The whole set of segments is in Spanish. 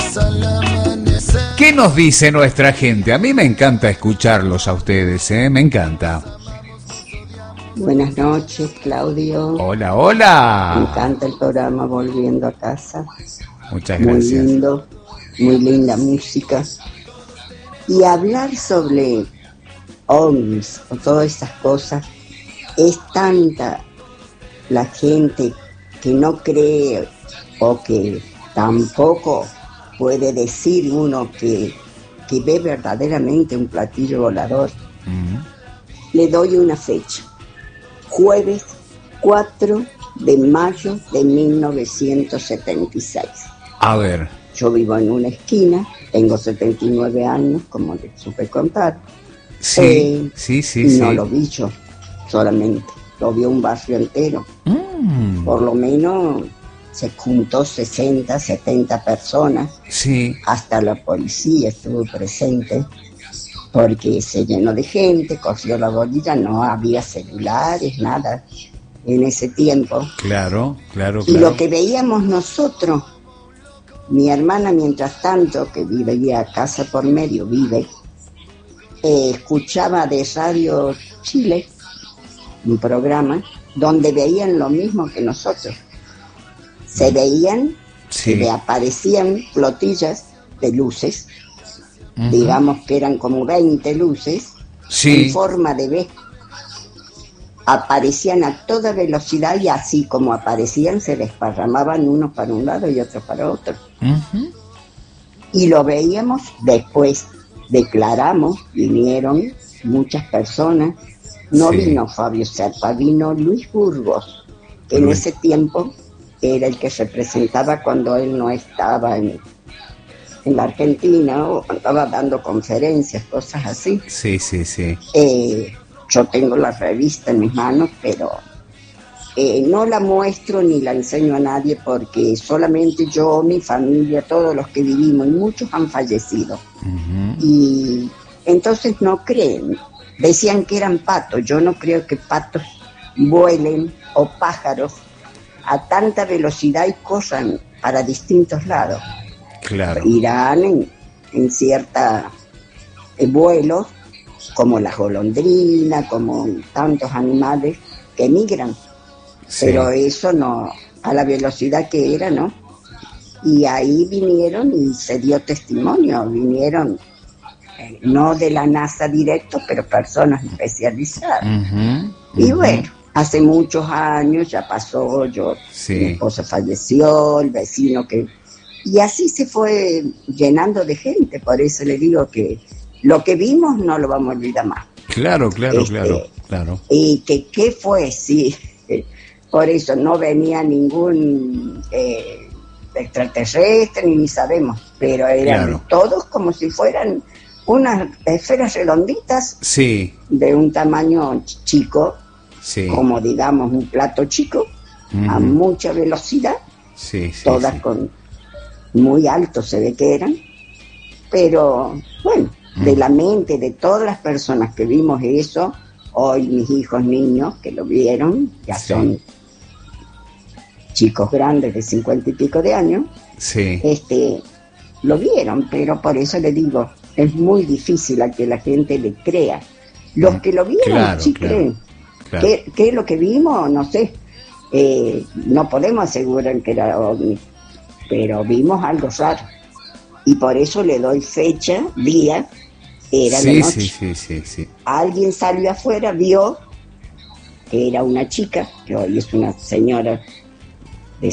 ¿Qué nos dice nuestra gente? A mí me encanta escucharlos a ustedes, me encanta. Buenas noches, Claudio. Hola, hola. Me encanta el programa Volviendo a Casa. Muchas gracias. Muy lindo, muy linda música. Y hablar sobre ovnis o todas esas cosas, es tanta la gente que no cree o que tampoco puede decir uno que ve verdaderamente un platillo volador. Le doy una fecha. Jueves 4 de mayo de 1976. A ver. Yo vivo en una esquina, tengo 79 años, como les supe contar. Sí. No lo vi yo solamente, lo vio un barrio entero. Por lo menos se juntó 60, 70 personas. Sí. Hasta la policía estuvo presente, porque se llenó de gente, corrió la bolilla, no había celulares, nada en ese tiempo. Claro. Y lo que veíamos nosotros, mi hermana mientras tanto, que vivía casa por medio, escuchaba de Radio Chile un programa donde veían lo mismo que nosotros. Se veían, sí, que aparecían flotillas de luces, digamos que eran como 20 luces, sí, en forma de B. Aparecían a toda velocidad y así como aparecían se desparramaban unos para un lado y otros para otro. Y lo veíamos después, declaramos, vinieron muchas personas, no vino Fabio Serpa, vino Luis Burgos, que en ese tiempo era el que representaba cuando él no estaba en la Argentina o andaba dando conferencias, cosas así. Sí. Yo tengo la revista en mis manos, pero no la muestro ni la enseño a nadie porque solamente yo, mi familia, todos los que vivimos, y muchos han fallecido. Y entonces no creen. Decían que eran patos. Yo no creo que patos vuelen o pájaros a tanta velocidad y corran para distintos lados. Claro. Irán en cierta vuelos, como las golondrinas, como tantos animales que migran. Sí. Pero eso no, a la velocidad que era, ¿no? Y ahí vinieron y se dio testimonio, vinieron, no de la NASA directo, pero personas especializadas. Y bueno, hace muchos años ya pasó, mi esposa falleció, el vecino que... Y así se fue llenando de gente, por eso le digo que lo que vimos no lo vamos a olvidar más. Claro. Y que qué fue, sí, por eso no venía ningún extraterrestre, ni sabemos, pero eran todos como si fueran unas esferas redonditas de un tamaño chico, como digamos un plato chico, a mucha velocidad, todas con muy altos se ve que eran, pero bueno, de la mente de todas las personas que vimos eso, hoy mis hijos niños que lo vieron, ya son chicos grandes de 50 y pico de años, lo vieron, pero por eso le digo, es muy difícil a que la gente le crea. Los que lo vieron creen. Claro. ¿Qué es lo que vimos? No sé. No podemos asegurar que era ovni, pero vimos algo raro. Y por eso le doy fecha, día, era la noche. Sí. Alguien salió afuera, vio que era una chica, que hoy es una señora de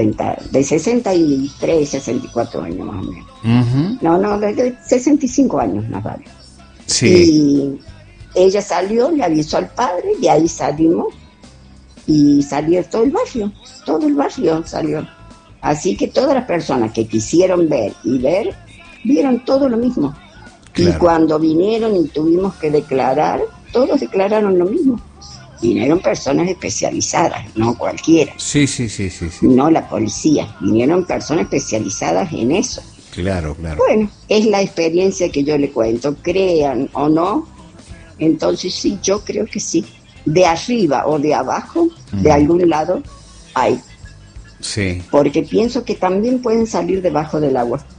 63, 64 años más o menos. No, de 65 años más vale. Y ella salió, le avisó al padre, y ahí salimos, y salió todo el barrio salió. Así que todas las personas que quisieron ver, vieron todo lo mismo. Claro. Y cuando vinieron y tuvimos que declarar, todos declararon lo mismo. Vinieron personas especializadas, no cualquiera. Sí. No la policía, vinieron personas especializadas en eso. Claro. Bueno, es la experiencia que yo le cuento, crean o no, entonces sí, yo creo que sí. De arriba o de abajo, de algún lado, hay. Sí. Porque pienso que también pueden salir debajo del agua.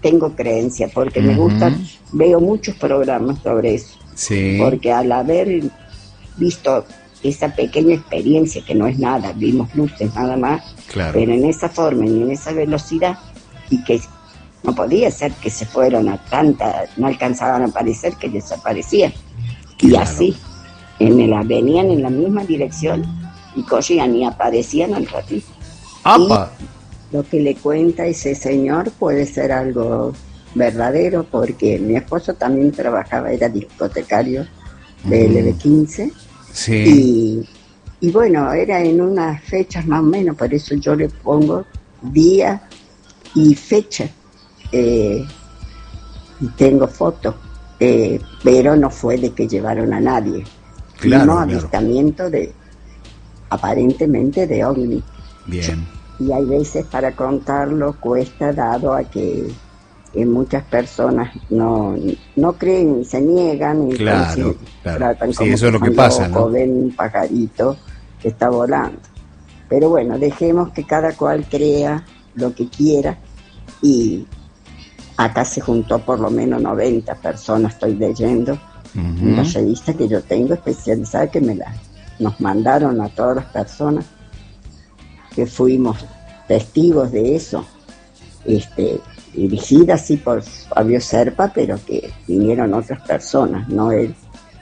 tengo creencia, porque me gusta, veo muchos programas sobre eso. Sí. Porque al haber visto esa pequeña experiencia, que no es nada, vimos luces nada más, claro, pero en esa forma y en esa velocidad, y que no podía ser que se fueron a tanta, no alcanzaban a aparecer, que desaparecían. claro. Y así, venían en la misma dirección y corrían y aparecían al ratito. ¡Apa! Y lo que le cuenta ese señor puede ser algo verdadero, porque mi esposo también trabajaba, era discotecario de LB15. Sí. Y bueno, era en unas fechas más o menos, por eso yo le pongo día y fecha. Y tengo fotos, pero no fue de que llevaron a nadie. Claro, no claro. avistamiento aparentemente de ovni. Bien. Y hay veces para contarlo cuesta, dado a que muchas personas no creen y se niegan, y Claro, tratan sí, como eso es lo que están pasa, locos, ¿no? ven un pajarito que está volando. Pero bueno, dejemos que cada cual crea lo que quiera, y acá se juntó por lo menos 90 personas, estoy leyendo, en la revista que yo tengo especializada, que nos mandaron a todas las personas que fuimos testigos de eso, dirigida así por Fabio Serpa, pero que vinieron otras personas, no él.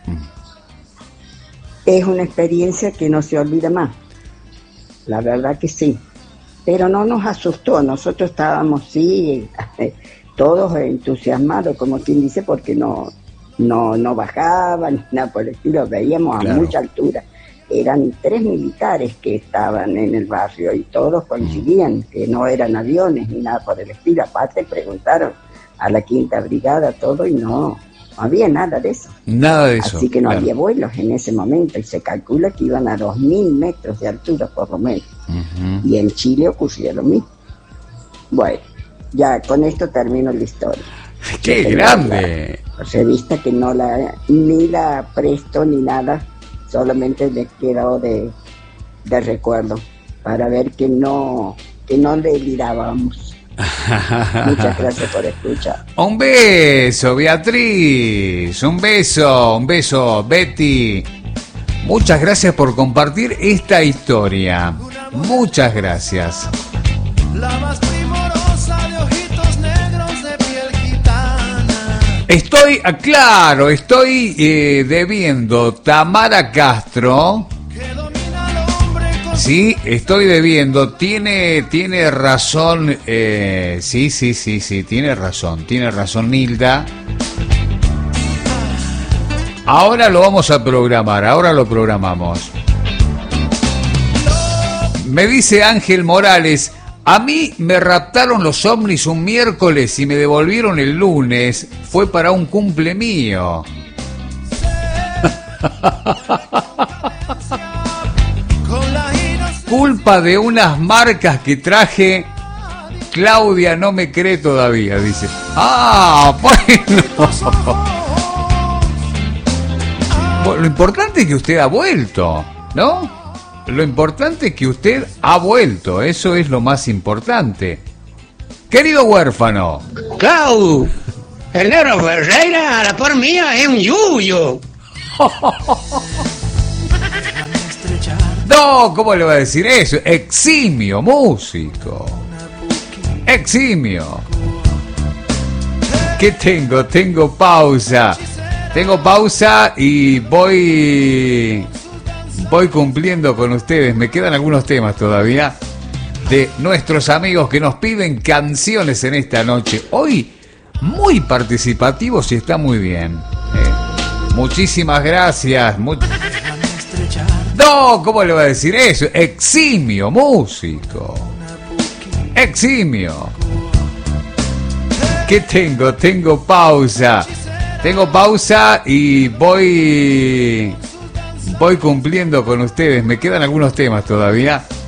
Es una experiencia que no se olvida más, la verdad que sí, pero no nos asustó. Nosotros estábamos, sí, todos entusiasmados, como quien dice, porque no bajaban, nada por el estilo, veíamos a mucha altura. Eran 3 militares que estaban en el barrio y todos coincidían que no eran aviones ni nada por el estilo. Aparte preguntaron a la 5ª Brigada todo y no había nada de eso. Nada de eso. Así que no había vuelos en ese momento, y se calcula que iban a 2.000 metros de altura por lo menos. Y en Chile ocurría lo mismo. Bueno, ya con esto termino la historia. ¡Qué grande! La revista que ni la presto ni nada, solamente me quedó de recuerdo, para ver que no delirábamos. Muchas gracias por escuchar. Un beso, Beatriz. Un beso, Betty. Muchas gracias por compartir esta historia. Muchas gracias. La más primorosa de ojitos negros de piel gitana. Estoy debiendo Tamara Castro. Sí, estoy debiendo. Tiene razón. Sí, tiene razón Nilda. Ahora lo vamos a programar, ahora lo programamos. Me dice Ángel Morales: a mí me raptaron los ovnis un miércoles y me devolvieron el lunes. Fue para un cumple mío. Culpa de unas marcas que traje. Claudia no me cree todavía, dice. Ah, bueno. Bueno, lo importante es que usted ha vuelto, ¿no? Lo importante es que usted ha vuelto, eso es lo más importante. Querido huérfano. Clau, el negro Ferreira a la par mía es un yuyo. No, ¿cómo le va a decir eso? Eximio músico. Eximio. ¿Qué tengo? Tengo pausa y voy cumpliendo con ustedes. Me quedan algunos temas todavía de nuestros amigos que nos piden canciones en esta noche. Hoy muy participativos y está muy bien. Muchísimas gracias. No, ¿cómo le va a decir eso? Eximio músico. Eximio. ¿Qué tengo? Tengo pausa y voy cumpliendo con ustedes. Me quedan algunos temas todavía